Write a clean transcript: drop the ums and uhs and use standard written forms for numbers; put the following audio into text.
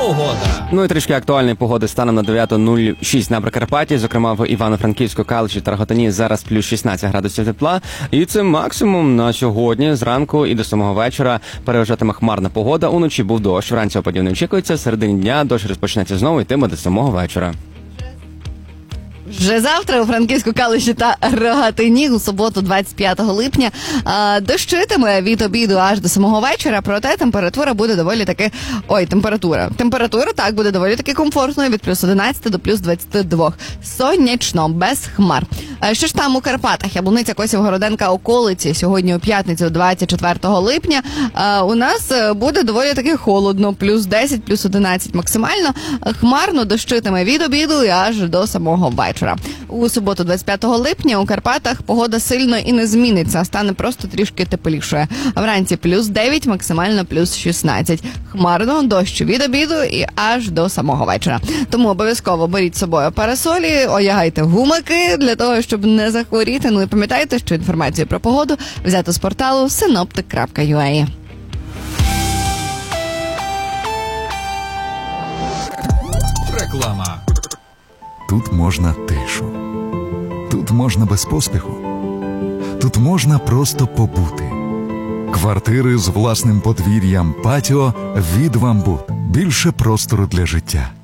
погода. Ну і трішки актуальної погоди станом на 9:06 на Прикарпатті, зокрема в Івано-Франківську, Калуші та Рогатині зараз плюс 16 градусів тепла. І це максимум на сьогодні. Зранку і до самого вечора переважатиме хмарна погода. Уночі був дощ, вранці опадів не очікується. В середині дня дощ розпочнеться знову, йтиме до самого вечора. Вже завтра у Франківську, Калуші та Рогатині у суботу 25 липня дощитиме від обіду аж до самого вечора, проте температура буде доволі таки... Температура, так, буде доволі таки комфортною від плюс 11 до плюс 22. Сонячно, без хмар. Що ж там у Карпатах? Яблуниця, Косів, Городенка, околиці. Сьогодні у п'ятницю, 24 липня, у нас буде доволі таки холодно. Плюс 10, плюс 11 максимально. Хмарно дощитиме від обіду і аж до самого вечора. У суботу, 25 липня, у Карпатах погода сильно і не зміниться, стане просто трішки теплішою. Вранці плюс 9, максимально плюс 16. Хмарно, дощ від обіду і аж до самого вечора. Тому обов'язково беріть з собою парасолі, одягайте гумаки для того, щоб не захворіти. Ну і пам'ятайте, що інформацію про погоду взято з порталу synoptic.ua. Реклама. Тут можна тишу. Тут можна без поспіху. Тут можна просто побути. Квартири з власним подвір'ям, патіо від «Вамбут». Більше простору для життя.